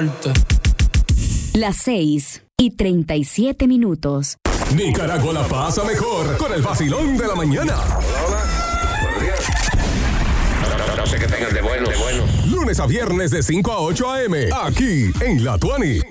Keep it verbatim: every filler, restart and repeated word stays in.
fuerte. Las seis y treinta y siete minutos. Nicaragua la pasa mejor con el vacilón de la mañana. Hola, hola. Buenos días. No, no sé qué tengan de bueno, de bueno. Lunes a viernes de cinco a ocho a eme, aquí en La Tuani.